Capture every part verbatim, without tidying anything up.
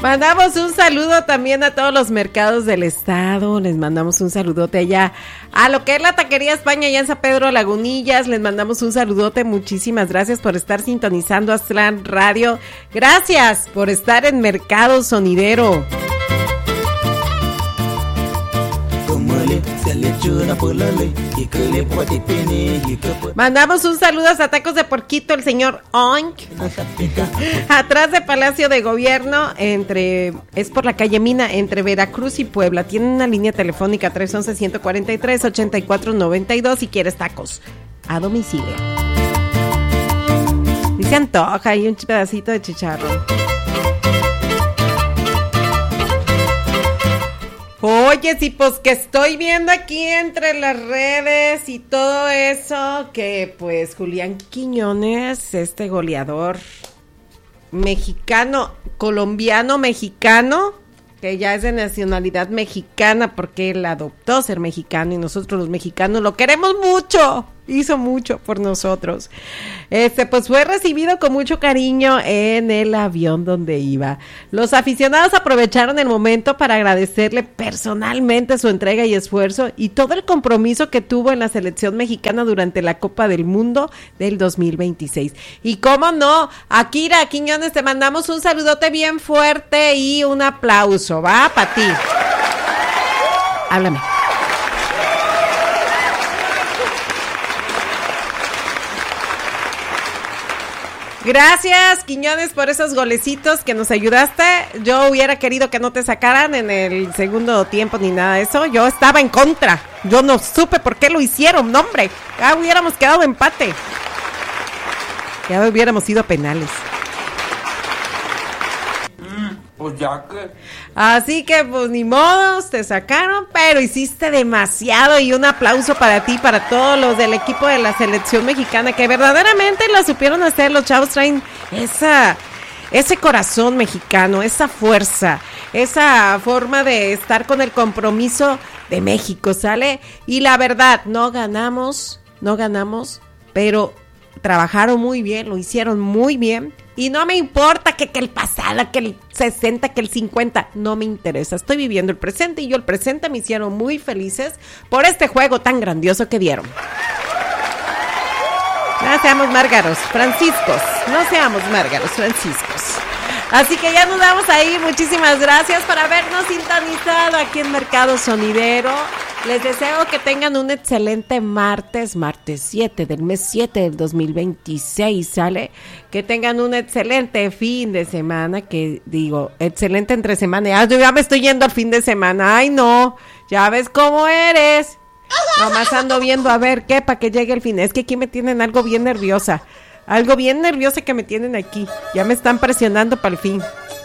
Mandamos un saludo también a todos los mercados del estado. Les mandamos un saludote allá a lo que es la Taquería España allá en San Pedro Lagunillas. Les mandamos un saludote. Muchísimas gracias por estar sintonizando Aztlán Radio. Gracias por estar en Mercado Sonidero. Mandamos un saludo a Tacos de Porquito, el señor Oink. Atrás de Palacio de Gobierno, entre es por la calle Mina, entre Veracruz y Puebla. Tiene una línea telefónica tres uno uno, uno cuatro tres, ocho cuatro nueve dos si quieres tacos a domicilio. Dice antoja y un pedacito de chicharrón. Oye, sí, pues que estoy viendo aquí entre las redes y todo eso, que pues Julián Quiñones, este goleador mexicano, colombiano mexicano, que ya es de nacionalidad mexicana porque él adoptó ser mexicano y nosotros los mexicanos lo queremos mucho, hizo mucho por nosotros. Este, pues fue recibido con mucho cariño en el avión donde iba. Los aficionados aprovecharon el momento para agradecerle personalmente su entrega y esfuerzo y todo el compromiso que tuvo en la selección mexicana durante la Copa del Mundo del dos mil veintiséis. Y cómo no, Akira Quiñones, te mandamos un saludote bien fuerte y un aplauso, va, para ti. Háblame. Gracias, Quiñones, por esos golecitos que nos ayudaste. Yo hubiera querido que no te sacaran en el segundo tiempo ni nada de eso. Yo estaba en contra. Yo no supe por qué lo hicieron, no, hombre. Ya hubiéramos quedado empate. Ya hubiéramos ido a penales. Pues ya que... Así que pues ni modos, te sacaron, pero hiciste demasiado y un aplauso para ti, para todos los del equipo de la selección mexicana que verdaderamente lo supieron hacer. Los chavos traen esa, ese corazón mexicano, esa fuerza, esa forma de estar con el compromiso de México, ¿sale? Y la verdad, no ganamos, no ganamos, pero trabajaron muy bien, lo hicieron muy bien. Y no me importa que, que el pasado, que el sesenta, que el cincuenta, no me interesa. Estoy viviendo el presente y yo el presente me hicieron muy felices por este juego tan grandioso que dieron. No seamos márgaros, franciscos, no seamos márgaros, franciscos. Así que ya nos vamos a ir. Muchísimas gracias por habernos sintonizado aquí en Mercado Sonidero. Les deseo que tengan un excelente martes, martes siete del mes siete del dos mil veintiséis, ¿sale? Que tengan un excelente fin de semana, que digo, excelente entre semana. Ya, yo ya me estoy yendo al fin de semana. Ay, no, ya ves cómo eres. Nomás ando viendo a ver qué, para que llegue el fin. Es que aquí me tienen algo bien nerviosa. Algo bien nerviosa que me tienen aquí. Ya me están presionando para el fin.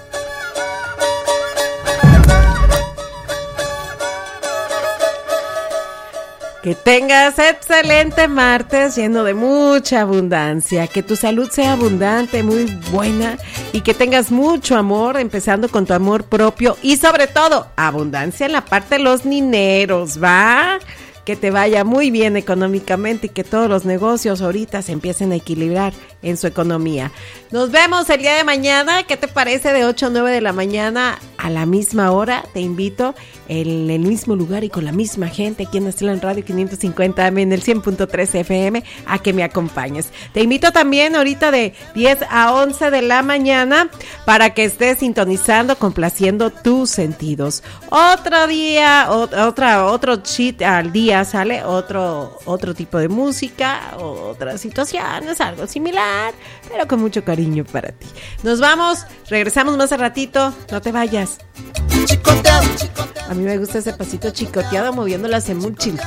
Que tengas excelente martes lleno de mucha abundancia, que tu salud sea abundante, muy buena y que tengas mucho amor, empezando con tu amor propio y sobre todo abundancia en la parte de los dineros, ¿va? Que te vaya muy bien económicamente y que todos los negocios ahorita se empiecen a equilibrar en su economía. Nos vemos el día de mañana. ¿Qué te parece? De ocho a nueve de la mañana a la misma hora. Te invito en el mismo lugar y con la misma gente aquí en Aztlán Radio quinientos cincuenta A M en el cien punto tres F M a que me acompañes. Te invito también ahorita de diez a once de la mañana para que estés sintonizando, complaciendo tus sentidos. Otro día, otra, otro cheat al día, sale otro, otro tipo de música, otras situaciones, algo similar, pero con mucho cariño para ti. Nos vamos, regresamos más al ratito, no te vayas. A mí me gusta ese pasito chicoteado moviendo las emúchiles.